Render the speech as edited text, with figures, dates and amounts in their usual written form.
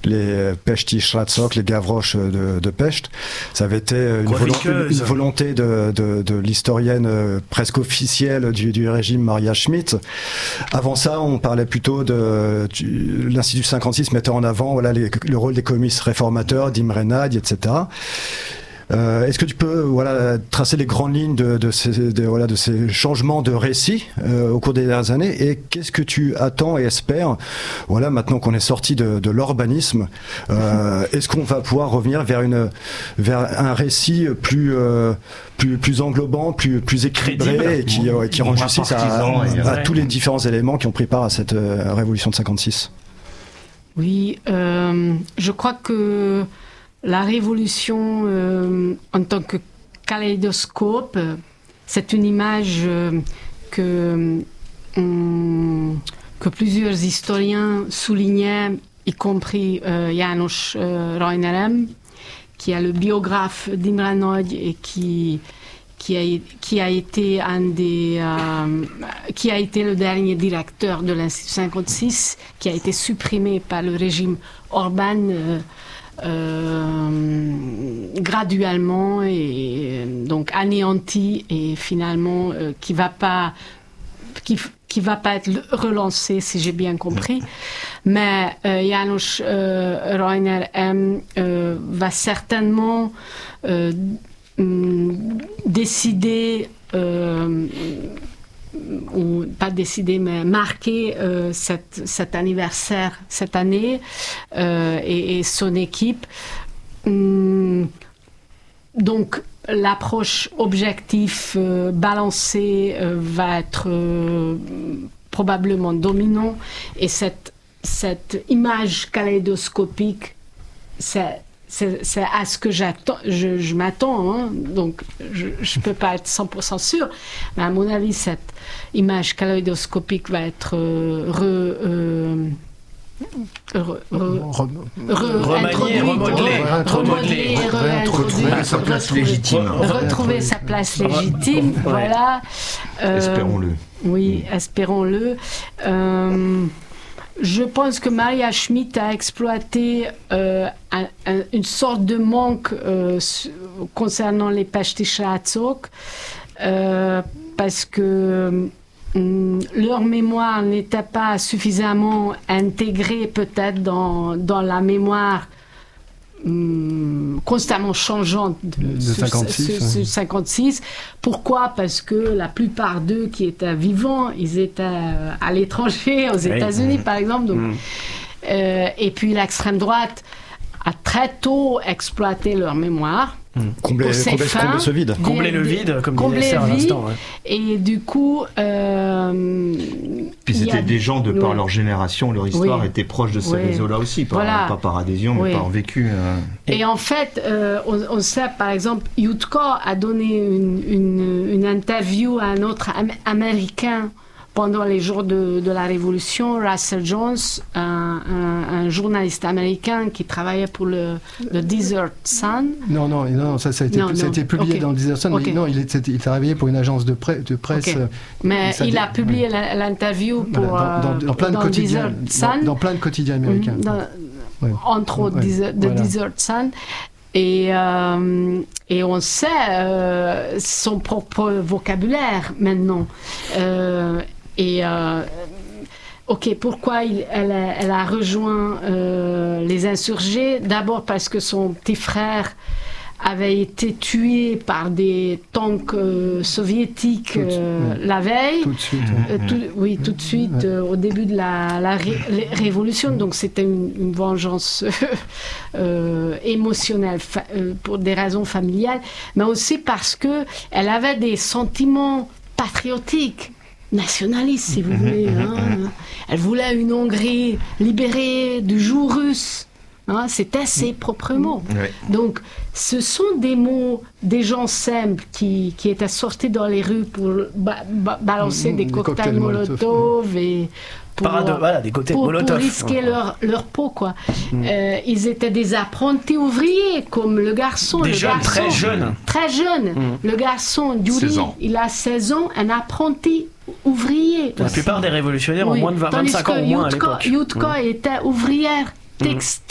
les Pesti Srácok, les Gavroches de Pest. Ça avait été une volonté de l'historienne presque officielle du régime Maria Schmidt. Avant ça, on parlait plutôt de l'Institut 56 mettant en avant le rôle des communistes réformateurs, d'Imre Nagy, etc. Est-ce que tu peux tracer les grandes lignes de ces changements de récit au cours des dernières années, et qu'est-ce que tu attends et espères maintenant qu'on est sorti de l'urbanisme, est-ce qu'on va pouvoir revenir vers un récit plus englobant, plus équilibré, et qui rend justice à tous les différents éléments qui ont pris part à cette révolution de 56? Oui, je crois que la révolution en tant que kaléidoscope, c'est une image que plusieurs historiens soulignaient, y compris János Rajnerem, qui est le biographe d'Imre Nagy et qui a été le dernier directeur de l'Institut 56, qui a été supprimé par le régime Orbán graduellement, et donc anéanti, et finalement qui va pas être relancé, si j'ai bien compris. Mais János Rajnerem va certainement décider, ou pas décider, mais marquer cet anniversaire cette année, et son équipe. Donc l'approche objectif balancée va être probablement dominant, et cette image kaléidoscopique, c'est à ce que je m'attends, hein. Donc je peux pas être 100% sûre, mais à mon avis cette image kaléidoscopique va être retrouver sa place légitime. Retrouver sa place légitime, voilà. Espérons-le. Oui, espérons-le. Je pense que Maria Schmidt a exploité une sorte de manque concernant les Pesti Srácok, parce que leur mémoire n'était pas suffisamment intégrée peut-être dans la mémoire constamment changeante de 56. Pourquoi? Parce que la plupart d'eux qui étaient vivants, ils étaient à l'étranger, aux États-Unis par exemple. Donc, et puis l'extrême droite a très tôt exploité leur mémoire. Combler ce vide. Combler le vide, comme disait Serre à l'instant. Ouais. Et du coup... Puis c'était des gens, de par leur génération, leur histoire était proche de ces réseaux-là aussi, pas par adhésion, mais par vécu. Et en fait, on sait, par exemple, Jutko a donné une interview à un autre Américain pendant les jours de la Révolution, Russell Jones, un journaliste américain qui travaillait pour le Desert Sun. Non, ça a été publié dans le Desert Sun. Okay. Mais non, il travaillait pour une agence de presse. Okay. Mais il a publié l'interview dans plein de quotidiens, dans plein de quotidiens américains. Entre autres, Desert Sun. Et on sait son propre vocabulaire maintenant. Pourquoi elle a rejoint les insurgés? D'abord parce que son petit frère avait été tué par des tanks soviétiques la veille. Tout de suite. Tout de suite, au début de la révolution. Donc c'était une vengeance émotionnelle pour des raisons familiales, mais aussi parce que elle avait des sentiments patriotiques, nationalistes, si vous voulez. Elle voulait une Hongrie libérée du joug russe. C'était ses propres mots. Donc, ce sont des mots des gens simples qui étaient sortis dans les rues pour balancer des cocktails Molotov et pour risquer leur peau, quoi. Ils étaient des apprentis ouvriers, comme le garçon. Très jeunes. Le garçon, Yuri, il a 16 ans, un apprenti ouvrier. La plupart des révolutionnaires ont moins de 25 ans au moins à l'époque. Jutko était ouvrière textile.